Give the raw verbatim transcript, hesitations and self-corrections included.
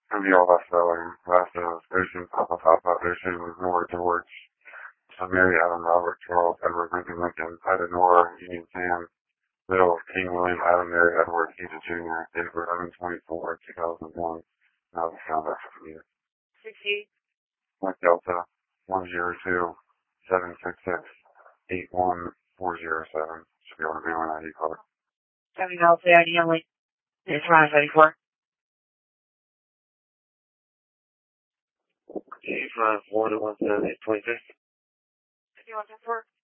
And the all last spelling, last uh, station, Papa Papa, station, North George, uh, Mary Adam, Robert, Charles, Edward, Lincoln, Lincoln, Ida Nora, Union Sam, Bill, King William, Adam, Mary, Edward, Caesar Junior, David, eleven twenty-four, two thousand one. Now the sound extra for you. sixty. Mike Delta, one zero two, seven six six, eight one four zero seven. Should be able to be on I D card. Seven Delta I D only. It's Ryan seventy-four. eight five one one seven eight twenty-six. fifty-one ten four.